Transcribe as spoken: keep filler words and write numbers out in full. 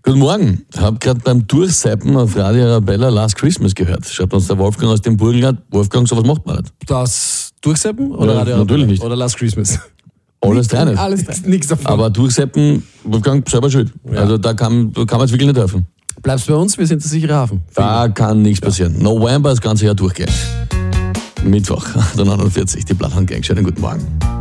Guten Morgen. Ich habe gerade beim Durchseppen auf Radio Arabella Last Christmas gehört. Schreibt uns der Wolfgang aus dem Burgenland. Wolfgang, sowas macht man nicht. Das Durchseppen oder Ja, Radio natürlich Arabella? nicht. Oder Last Christmas? Alles drei nicht. Alles drei. Nichts davon. Aber Durchseppen, Wolfgang, selber schuld. Ja. Also da kann, da kann man jetzt wirklich nicht helfen. Bleibst bei uns, wir sind der sichere Hafen. Da kann nichts passieren. November das ganze Jahr durchgehend. Mittwoch, der neunundvierzig, die Blatthandgang. Schönen guten Morgen.